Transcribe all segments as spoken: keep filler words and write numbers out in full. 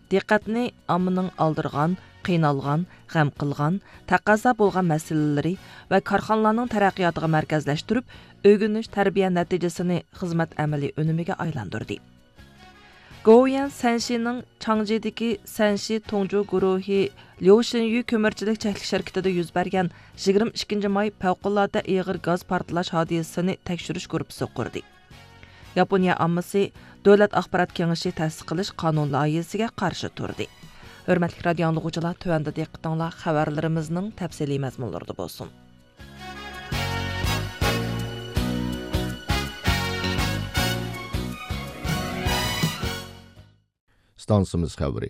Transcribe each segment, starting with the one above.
diqqatni ommaning oldirgan, qiynalgan, g'am qilgan, taqozo bo'lgan masalalari va korxonalarning taraqqiyotiga markazlashtirib, o'rganish tarbiya natijasini xizmat amaliy unimiga aylantirdi. Goyan Sanshining Changji'dagi Sanshi Tongju guruhi Liushinyu ko'mirchilik cheklik shirkatida yuz bergan yigirma ikkinchi may favqulodda ig'ir gaz portlash hodisasini tekshirish guruhi qurdi. Yaponiya ammasi Davlat axborot kengashi ta'sis qilish qonun loyihasiga qarshi turdi. Hurmatli radio anglag'uvchilar, tövəndə diqqətinizlər xəbərlərimizin təfsili məzmunlarında bolsun. Stansımız xəbəri.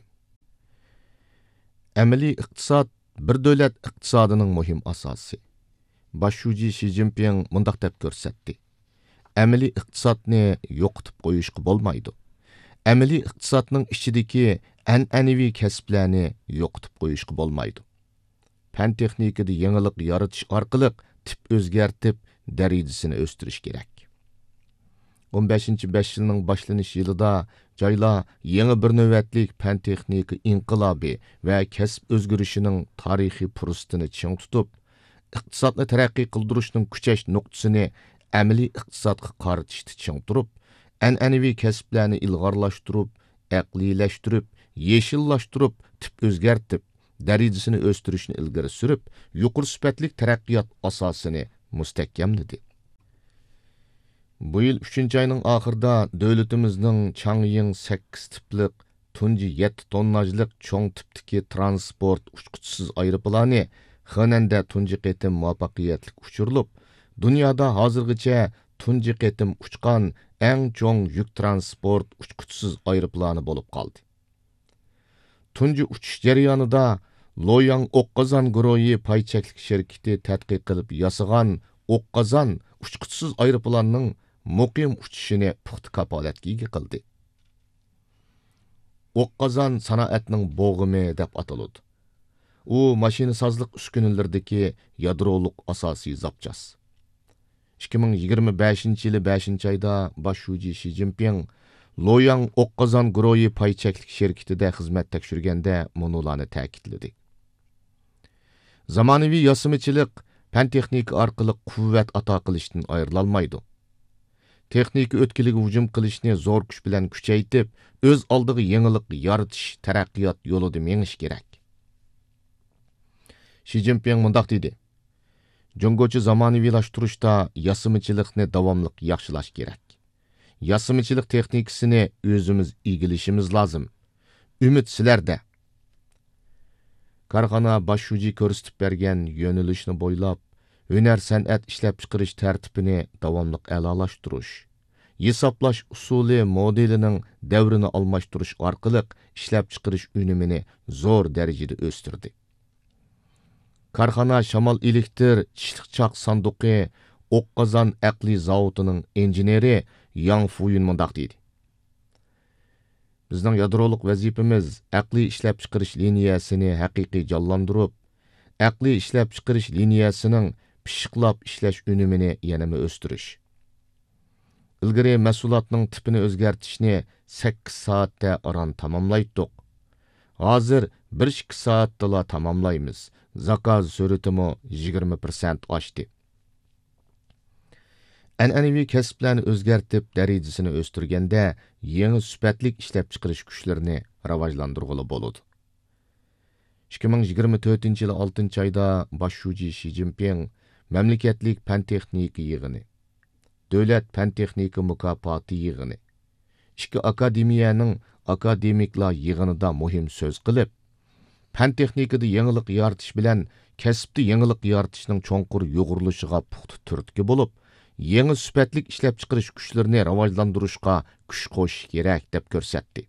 Əməli iqtisad bir dövlət iqtisadının mühim asası. Başçı Xi Jinping mundaq deb görsətdi. Əməli iqtisadni yo'qotib qo'yishga bo'lmaydi. Əməli iqtisadning ichidagi an'anaviy kasblarni yo'qotib qo'yishga bo'lmaydi. Fan texnikada yangilik yaratish orqali tip o'zgartib, darajasini o'stirish kerak. o'n beshinchi besh yilning boshlanish yilida joylar yangi bir navbatlik fan texnika inqilobi va kasb o'zgarishining tarixiy fursatini ching tutib, iqtisodni taraqqiy qildirishning kuchash nuqtasini amaliy iqtisodga qaratishni ching turib, an'anaviy kasblarni ilg'orlashtirib, aqliylashtirib, yeshillashtirib, tip o'zgartib, darajasini o'stirishni ilgari surib, yuqori sifatli taraqqiyot asosini mustahkamladi. Bu yil uchinchi oyning oxirida davlatimizning Changying sakkiz tiplik tunji yetti tonnajlik cho'ng tipdagi transport uchquchisiz aeroplani Xananda tunji qitim muvaffaqiyatli uchirilib, dunyoda hozirgacha tunji qitim uchgan eng cho'ng yuk transport uchquchisiz aeroplani bo'lib qoldi. Tunji uchish jarayonida Loyang O'qqazon guruhi paychaklik shirkati tadqiq qilib yasagan O'qqazon uchquchisiz aeroplanning muqim uchishini puxta kapolatga ega qildi. O'qqazon sanoatning bo'g'imi deb ataladi. U mashinasozlik uskunalardagi yadroliq asosiy zapchas. ikki ming yigirma beshinchi yili beshinchi oyda Başçı Xi Jinping Loyang O'qqazon guruhi paychaklik shirkatida xizmat tekshirganda munolarni ta'kidladi. Zamonaviy yasamichilik fan texnika orqali quvvat ato qilishdan ayrilolmaydi. Texnika o'tkilig'i hujum qilishni zo'r kuch bilan kuchaytirib, o'z oldiga yangilik yaratish taraqqiyot yo'lida menish kerak. Xi Jinping mundaq dedi: Jungochi zamonaviylashtirishda yasamichilikni davomli yaxshilash kerak. Yasamichilik texnikasini o'zimiz egilishimiz lozim. Umid sizlarda. Korxona Başçı ko'rsatib bergan yo'nalishni bo'ylab, hunar san'at ishlab chiqarish tartibini davomli a'lolashtirish, hisoblash usuli modelining davrini almashtirish orqali ishlab chiqarish unumini zo'r darajada o'stirdi. Korxona shamol elektr chishliqchoq sanduqi O'qqazon aqli zavodining injeneri Yang Fuyun mundaq deydi: Bizning yadroliq vazifamiz aqli ishlab chiqarish liniyasini haqiqiy jonlantirib, aqli ishlab chiqarish liniyasining pishiqlab ishlash unumini yanama o'stirish. Ilgari mahsulotning tipini o'zgartishni sakkiz soatda aron tamomlaydik. Hozir bir ikki soatda tamomlaymiz. Zakaz sur'atimi yigirma foiz oshdi. An'anaviy kasblarni o'zgartib, darajasini o'stirganda yangi sifatli ishlab chiqarish kuchlarini rivojlantirg'ili bo'ladi. ikki ming yigirma to'rtinchi yil oltinchi oyda Başçı Xi Jinping mamlakatlik fan texnika yig'ini, davlat fan texnika mukofoti yig'ini, ikki akademiyaning akademiklar yig'inida muhim so'z qilib, fan texnikada yangilik yaratish bilan kasbda yangilik yaratishning cho'nqur yo'g'irilishiga puxta turtki bo'lib, yangi sifatli ishlab chiqarish kuchlarini rivojlantirishga kuch qo'shish kerak deb ko'rsatdi.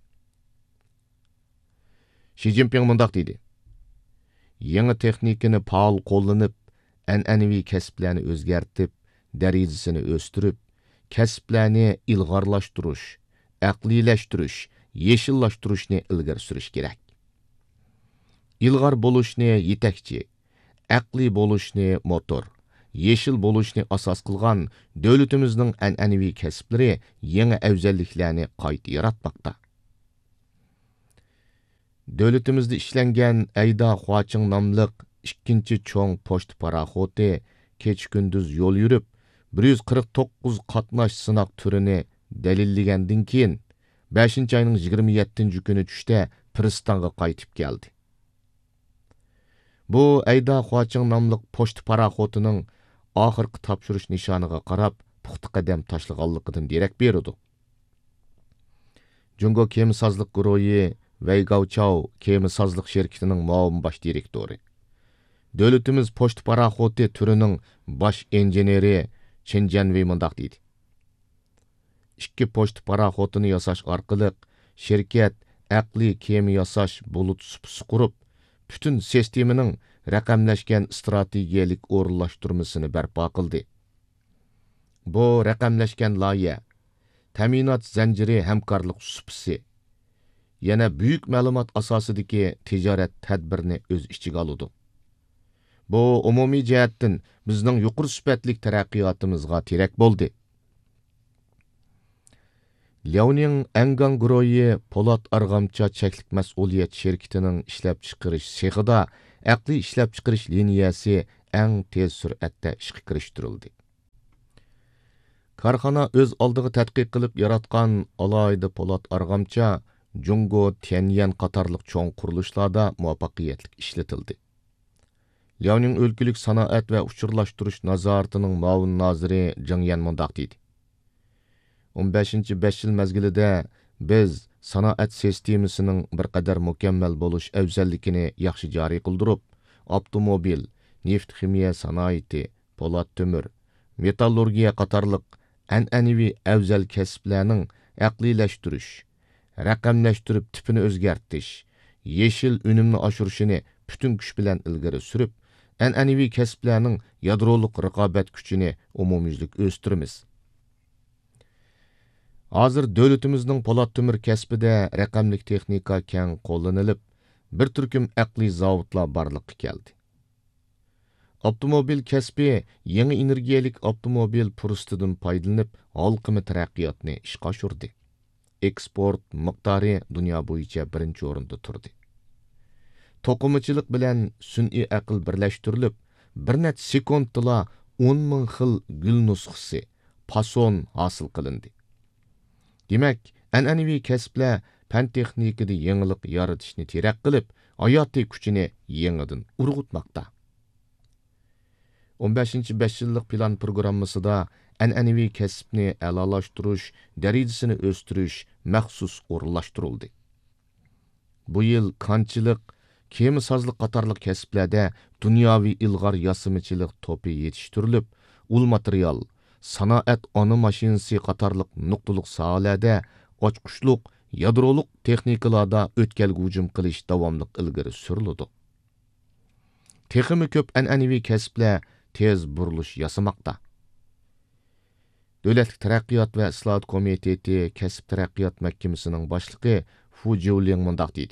Xi Jinping mundaq dedi: Yangi texnikani faol qo'llanib, an'anaviy kasblarni o'zgartib, darajasini o'stirib, kasblarni ilg'orlashtirish, aqliylashtirish, yeshillashtirishni ilgari surish kerak. Ilg'or bo'lishni yetakchi, aqli bo'lishni motor, yeshil bo'lishni asos qilgan davlatimizning an'anaviy kasblari yangi afzalliklarni qayta yaratmoqda. Dövlətimizdə işlənген Ayda Huaching namlıq ikkinchi cho'ng pochta paraxoti keç gündüz yol yürüp bir yuz qirq to'qqiz qatnash sınaq türini dəlilləgəndən keyin beshinchi ayning yigirma yettinchi kuni tushda Pristanğa qaytib keldi. Bu Ayda Huaching namlıq pochta paraxotining oxirgi topshirish nishoniga qarab puxta qadam tashlaganligidan derak berdi. Jungo kemisazlik guruhi Wei Gaochao kemisazlik şirketining muavin bosh direktori. Dövlətimiz pochta paraxoti türünün baş injeneri Chen Jianwei mundaq deydi. İkki pochta paraxotini yasash orqali şirket aqli kemi yasash bulut supsi qurib, bütün sistemaning raqamlashgan strategiyalik o'rinlashtirmasini barpo qildi. Bu raqamlashgan loyiha ta'minot zanjiri hamkorlik supsi yana buyuk ma'lumot asosidagi tijorat tadbirini o'z ichiga oladi. Bu umumiy jihatdan bizning yuqori sifatlik taraqqiyotimizga terak bo'ldi. Liaoning Angang guruhi Polat Arg'amcha cheklik mas'uliyat shirkatining ishlab chiqarish sexida aqli ishlab chiqarish liniyasi eng tez sur'atda ishga kirishtirildi. Korxona o'z oldiga tadqiq qilib yaratgan alayda Polat Arg'amcha Jungo Tianyan qatorliq cho'ng qurilishlarda muvaffaqiyatli ishlatildi. Liaoning o'lkalik sanoat va uchurlashtirish nazoratining muavin noziri Jang Yan mundaq deydi. o'n beshinchi besh yil mezgilida biz sanoat sistemasining bir qadar mukammal bo'lish afzalligini yaxshi joriy qildirib, avtomobil, neft ximiya sanoati, po'lat temir, metallurgiya qatorliq an'anaviy afzal kasblarning aqliylashtirish, raqamlashtirib tipini o'zgartirish, yeshil unumni oshirishini butun kuch bilan ilgari surib, an'anaviy kasblarning yadroliq raqobat kuchini umumyuzlik o'stiramiz. Hozir dövlətimizning po'lat temir kasbida raqamlik texnika keng qo'llanilib, bir turkum aqliy zavodlar barliqqa keldi. Avtomobil kasbi yangi energiyalik avtomobil fursatidan foydalanib, halqimi taraqqiyotni ishga oshirdi. Eksport miqdori dunyo bo'yicha birinchi o'rinda turdi. To'qimachilik bilan sun'iy aql birlashtirilib, bir necha sekundda o'n ming xil gul nusxasi, pason hosil qilindi. Demak, an'anaviy kasblar fan texnikada yangilik yaratishni terak qilib, hayotiy kuchini yangidan urg'utmoqda. o'n beshinchi besh yillik plan programmasida an'anaviy kasbni a'lolashtirish, darajasini o'stirish maxsus o'rinlashtirildi. Bu yil konchilik, kemisozlik qatorliq kasblarda dunyoviy ilg'or yasimichilik to'pi yetishtirilib, ul material, sanoat ona mashinasi qatorliq nuqtaliq sohalarda ochqushliq, yadroliq texnikalarda o'tkalga hujum qilish davomli ilgari suriladi. Texmi ko'p an'anaviy kasblar tez burilish yasamoqda. Davlat taraqqiyot va islohot komiteti kasb taraqqiyot mahkamasining boshlig'i Fu Jiuling mundaq deydi.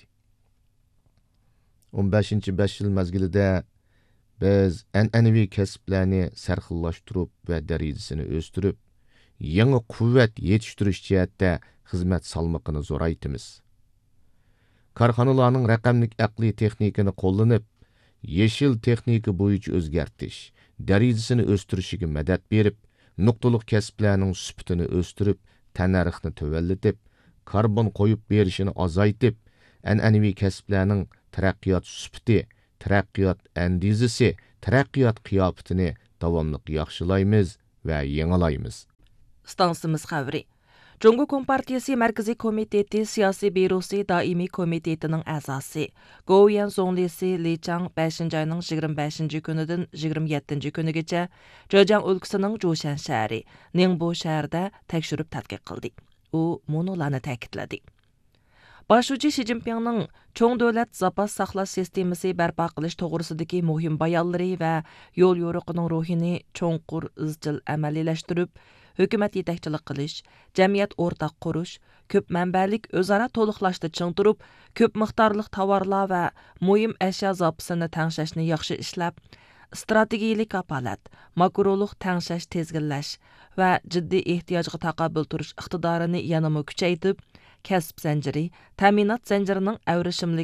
o'n beshinchi besh yil mezgilida biz an'anaviy kasblarni sarxillashtirib va darajasini o'stirib, yangi quvvat yetishtirish jihatda xizmat salmoqini zo'raytimiz. Korxonalarning raqamlik aqliy texnikani qo'llanib, yeshil texnika bo'yicha o'zgartish, darajasini o'stirishiga madad berib, nuqtaliq kasblarning sifatini o'stirib, tanarxni tuvallatib, karbon qo'yib berishini azaytib, an'anaviy kasblarning taraqqiyot sifati, taraqqiyot andizasi, taraqqiyot qiyofatini davomli yaxshilaymiz va yangilaymiz. Stansimiz xabari. Jungo Kompartiyasi Markaziy komiteti siyosiy byurosi doimiy komitetining a'zosi, Goyan Zonglisi Li Chang beshinchi ayning yigirma beshinchi kunidan yigirma yettinchi kunigacha Zhejiang o'lkasining Zhoushan shahri, Ningbo shahrida tekshirib tadqiq qildi. U monolarni ta'kidladi. Başuji Xi Jinpingning cho'ng davlat zapas saqlash sistemasi barpo qilish to'g'risidagi muhim bayonlari va yo'l yo'riqining ruhini cho'nqur izchil amaliylashtirib, hukumat yetakchilik qilish, jamiyat o'rtaq qurish, ko'p manbalik o'zaro to'liqlashda ching turib, ko'p miqdorli tovarlar va muhim ashyo zapasini tangshashni yaxshi ishlab, strategiyalik kapolat, makroluq tangshash tezginlash va jiddiy ehtiyojga taqobil turish iqtidorini yanama kuchaytirib, kasb zanjiri, ta'minot zanjirining avrishimli